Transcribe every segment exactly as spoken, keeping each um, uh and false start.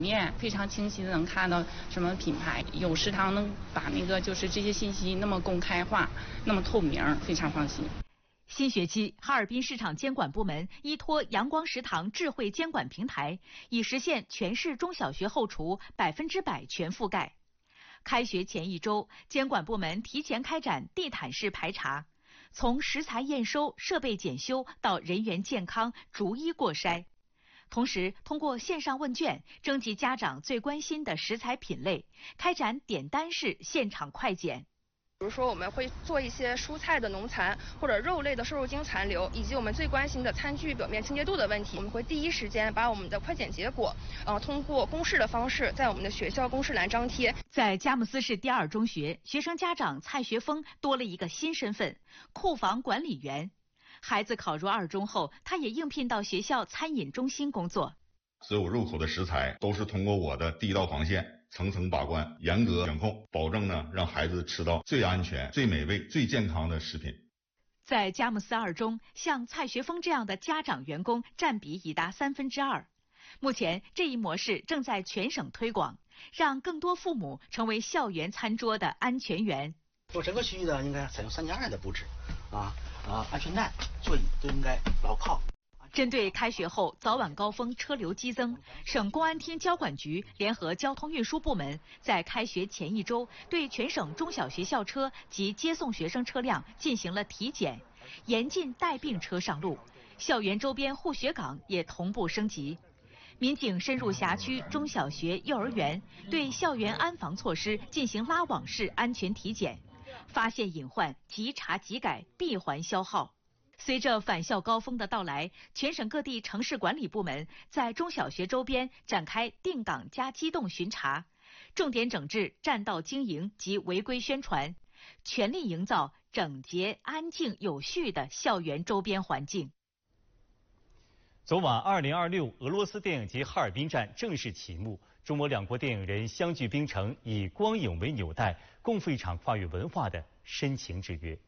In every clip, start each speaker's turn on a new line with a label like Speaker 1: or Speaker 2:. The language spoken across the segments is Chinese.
Speaker 1: 面非常清晰的能看到什么品牌，有食堂能把那个就是这些信息那么公开化，那么透明，非常放心。
Speaker 2: 新学期，哈尔滨市场监管部门依托阳光食堂智慧监管平台，已实现全市中小学后厨百分之百全覆盖。开学前一周，监管部门提前开展地毯式排查，从食材验收、设备检修到人员健康逐一过筛。同时，通过线上问卷征集家长最关心的食材品类，开展点单式现场快检。
Speaker 3: 比如说，我们会做一些蔬菜的农残或者肉类的瘦肉精残留，以及我们最关心的餐具表面清洁度的问题。我们会第一时间把我们的快检结果，呃，通过公示的方式在我们的学校公示栏张贴。
Speaker 2: 在佳木斯市第二中学，学生家长蔡学峰多了一个新身份——库房管理员。孩子考入二中后，他也应聘到学校餐饮中心工作。
Speaker 4: 所有入口的食材都是通过我的第一道防线层层把关，严格管控，保证呢让孩子吃到最安全、最美味、最健康的食品。
Speaker 2: 在佳木斯二中，像蔡学峰这样的家长员工占比已达三分之二。目前这一模式正在全省推广，让更多父母成为校园餐桌的安全员。
Speaker 5: 做整个区域呢，应该采用三加二的布置，啊啊，安全带、座椅都应该牢靠。
Speaker 2: 针对开学后早晚高峰车流激增，省公安厅交管局联合交通运输部门，在开学前一周对全省中小学校车及接送学生车辆进行了体检，严禁带病车上路。校园周边护学岗也同步升级。民警深入辖区中小学、幼儿园，对校园安防措施进行拉网式安全体检，发现隐患即查即改，闭环消耗。随着返校高峰的到来，全省各地城市管理部门在中小学周边展开定岗加机动巡查，重点整治占道经营及违规宣传，全力营造整洁、安静、有序的校园周边环境。
Speaker 6: 昨晚，二零二六俄罗斯电影节哈尔滨站正式启幕，中俄两国电影人相聚冰城，以光影为纽带，共赴一场跨越文化的深情之约。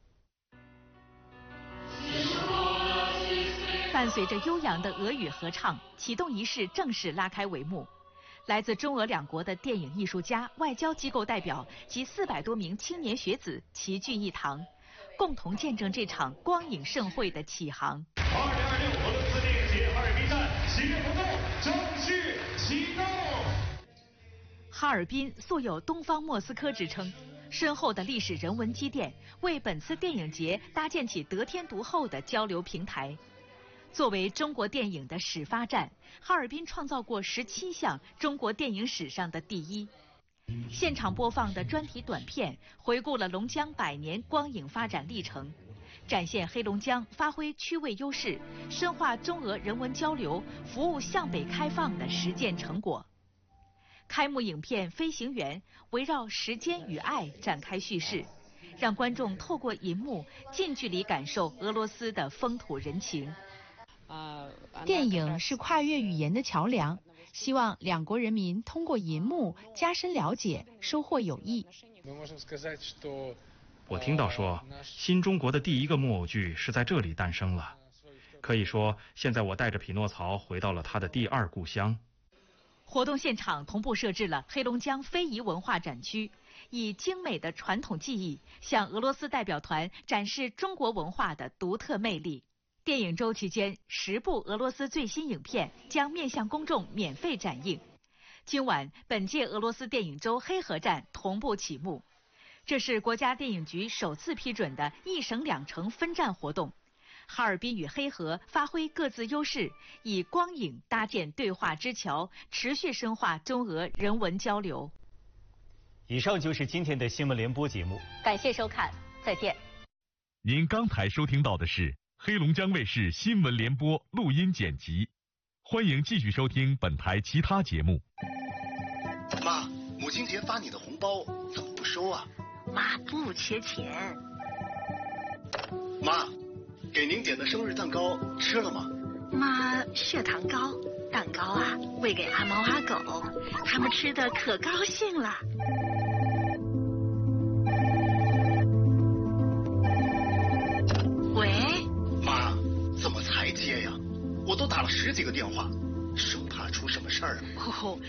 Speaker 6: 伴随着悠扬的俄语合唱，启动仪式正式拉开帷幕。来自中俄两国的电影艺术家、外交机构代表及四百多名青年学子齐聚一堂，共同见证这场光影盛会的启航。
Speaker 7: 二零二六俄罗斯电影节哈尔滨站喜悦活动正式启动。
Speaker 2: 哈尔滨素有东方莫斯科之称，深厚的历史人文积淀为本次电影节搭建起得天独厚的交流平台。作为中国电影的始发站，哈尔滨创造过十七项中国电影史上的第一。现场播放的专题短片回顾了龙江百年光影发展历程，展现黑龙江发挥区位优势、深化中俄人文交流、服务向北开放的实践成果。开幕影片《飞行员》围绕时间与爱展开叙事，让观众透过银幕近距离感受俄罗斯的风土人情。
Speaker 8: 电影是跨越语言的桥梁，希望两国人民通过银幕加深了解，收获友谊。
Speaker 9: 我听到说，新中国的第一个木偶剧是在这里诞生了。可以说，现在我带着匹诺曹回到了他的第二故乡。
Speaker 2: 活动现场同步设置了黑龙江非遗文化展区，以精美的传统技艺向俄罗斯代表团展示中国文化的独特魅力。电影周期间，十部俄罗斯最新影片将面向公众免费展映。今晚，本届俄罗斯电影周黑河站同步启幕，这是国家电影局首次批准的一省两城分站活动。哈尔滨与黑河发挥各自优势，以光影搭建对话之桥，持续深化中俄人文交流。
Speaker 6: 以上就是今天的新闻联播节目，
Speaker 2: 感谢收看，再见。
Speaker 10: 您刚才收听到的是黑龙江卫视新闻联播录音剪辑，欢迎继续收听本台其他节目。
Speaker 11: 妈，母亲节发你的红包怎么不收啊？
Speaker 12: 妈不缺钱。
Speaker 11: 妈，给您点的生日蛋糕吃了吗？
Speaker 12: 妈血糖高，蛋糕啊喂给阿猫阿狗，他们吃的可高兴了。喂，
Speaker 11: 妈，怎么才接呀？我都打了十几个电话，生怕出什么事儿啊。
Speaker 12: 哦，